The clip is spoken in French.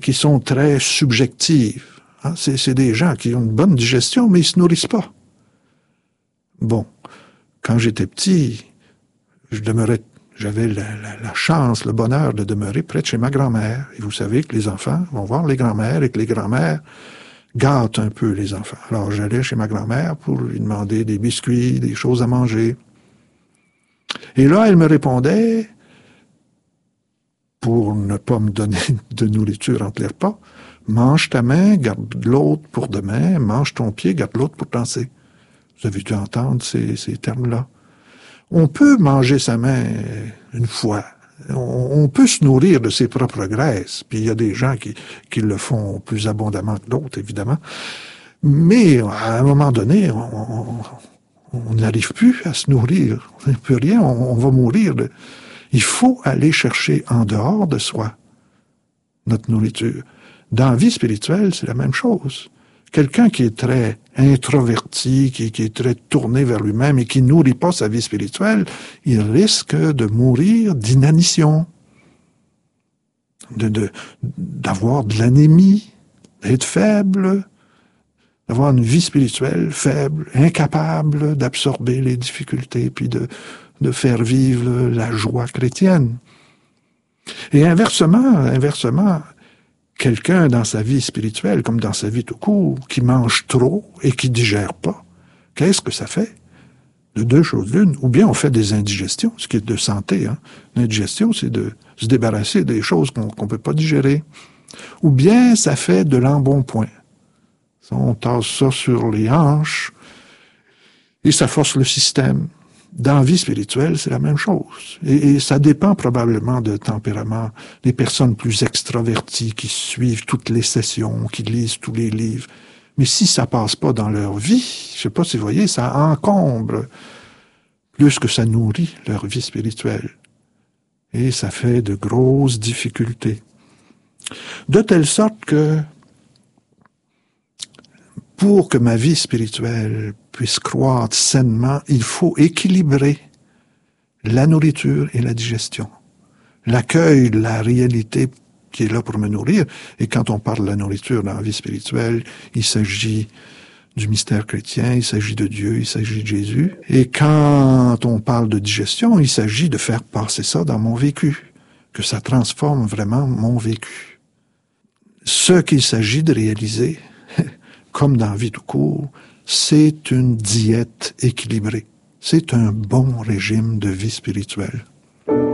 qui sont très subjectives. Hein? C'est des gens qui ont une bonne digestion, mais ils se nourrissent pas. Bon, quand j'étais petit, j'avais la chance, le bonheur de demeurer près de chez ma grand-mère. Et vous savez que les enfants vont voir les grands-mères et que les grands-mères gâtent un peu les enfants. Alors j'allais chez ma grand-mère pour lui demander des biscuits, des choses à manger. Et là, elle me répondait, pour ne pas me donner de nourriture entre les repas, mange ta main, garde l'autre pour demain, mange ton pied, garde l'autre pour danser. Vous avez dû entendre ces termes-là. On peut manger sa main une fois. On peut se nourrir de ses propres graisses. Puis il y a des gens qui le font plus abondamment que d'autres, évidemment. Mais à un moment donné, on n'arrive plus à se nourrir. On ne peut rien, on va mourir. Il faut aller chercher en dehors de soi notre nourriture. Dans la vie spirituelle, c'est la même chose. Quelqu'un qui est très introverti, qui est très tourné vers lui-même et qui nourrit pas sa vie spirituelle, il risque de mourir d'inanition, d'avoir de l'anémie, d'être faible, d'avoir une vie spirituelle faible, incapable d'absorber les difficultés, puis de faire vivre la joie chrétienne. Et inversement, quelqu'un dans sa vie spirituelle, comme dans sa vie tout court, qui mange trop et qui digère pas, qu'est-ce que ça fait? De deux choses l'une. Ou bien on fait des indigestions, ce qui est de santé. Hein. L'indigestion, c'est de se débarrasser des choses qu'on peut pas digérer. Ou bien ça fait de l'embonpoint. On tasse ça sur les hanches et ça force le système. Dans la vie spirituelle, c'est la même chose. Et ça dépend probablement de tempérament. Des personnes plus extraverties qui suivent toutes les sessions, qui lisent tous les livres. Mais si ça passe pas dans leur vie, je sais pas si vous voyez, ça encombre plus que ça nourrit leur vie spirituelle. Et ça fait de grosses difficultés. De telle sorte que pour que ma vie spirituelle puisse croître sainement, il faut équilibrer la nourriture et la digestion. L'accueil de la réalité qui est là pour me nourrir. Et quand on parle de la nourriture dans la vie spirituelle, il s'agit du mystère chrétien, il s'agit de Dieu, il s'agit de Jésus. Et quand on parle de digestion, il s'agit de faire passer ça dans mon vécu, que ça transforme vraiment mon vécu. Ce qu'il s'agit de réaliser, comme dans la vie tout court, c'est une diète équilibrée. C'est un bon régime de vie spirituelle.